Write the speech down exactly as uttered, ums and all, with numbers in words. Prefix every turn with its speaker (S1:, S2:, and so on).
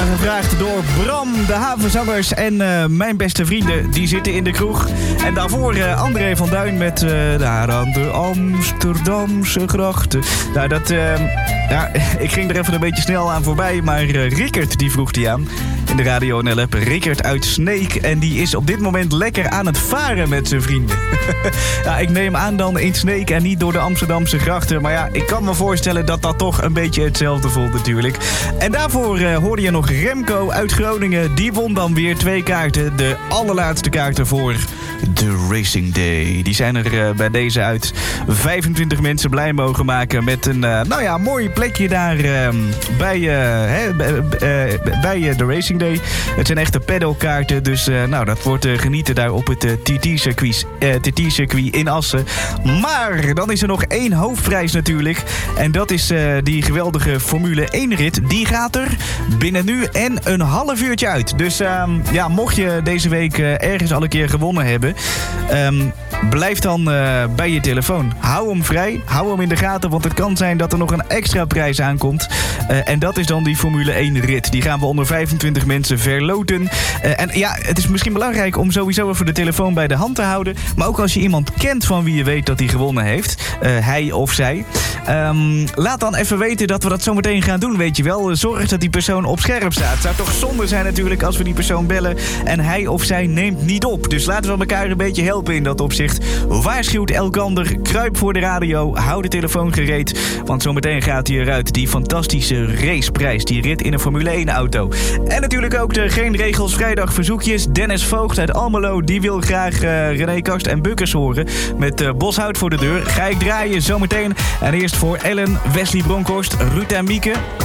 S1: aangevraagd door Bram, de Havenzangers en uh, mijn beste vrienden. Die zitten in de kroeg. En daarvoor uh, André van Duin met uh, daar aan de Amsterdamse grachten. Nou, dat... Uh, ja, ik ging er even een beetje snel aan voorbij, maar uh, Rickert die vroeg die aan. In de Radio N L-app. Rickert uit Sneek. En die is op dit moment lekker aan het varen met zijn vrienden. Ja, ik neem aan dan in Sneek en niet door de Amsterdamse grachten. Maar ja, ik kan me voorstellen dat dat toch een beetje hetzelfde voelt natuurlijk. En daarvoor uh, hoorde je nog Remco uit Groningen. Die won dan weer twee kaarten. De allerlaatste kaarten voor de Racing Day. Die zijn er uh, bij deze uit vijfentwintig mensen blij mogen maken. Met een, uh, nou ja, mooi plekje daar uh, bij, uh, hè, uh, uh, bij uh, de Racing Day. Het zijn echte pedalkaarten. Dus uh, nou, dat wordt uh, genieten daar op het uh, T T-circuit, uh, T T-circuit in Assen. Maar dan is er nog één hoofdprijs natuurlijk. En dat is uh, die geweldige Formule één-rit. Die gaat er binnen nu en een half uurtje uit. Dus uh, ja, mocht je deze week uh, ergens al een keer gewonnen hebben... Um, blijf dan uh, bij je telefoon. Hou hem vrij, hou hem in de gaten... want het kan zijn dat er nog een extra prijs aankomt. Uh, en dat is dan die Formule één-rit. Die gaan we onder vijfentwintig mensen verloten. Uh, en ja, het is misschien belangrijk om sowieso even de telefoon bij de hand te houden. Maar ook als je iemand kent van wie je weet dat hij gewonnen heeft. Uh, hij of zij. Um, laat dan even weten dat we dat zometeen gaan doen, weet je wel. Zorg dat die persoon op scherp staat. Het zou toch zonde zijn natuurlijk als we die persoon bellen... en hij of zij neemt niet op. Dus laten we elkaar een beetje helpen in dat opzicht. Waarschuwt elkander, kruip voor de radio, hou de telefoon gereed. Want zometeen gaat hij eruit, die fantastische raceprijs. Die rit in een Formule één-auto. En natuurlijk ook de Geen Regels Vrijdag verzoekjes. Dennis Voogd uit Almelo, die wil graag uh, René Kast en Bukkers horen. Met uh, Boshout voor de deur. Ga ik draaien zometeen. En eerst voor Ellen, Wesley Bronkhorst, Ruud en Mieke.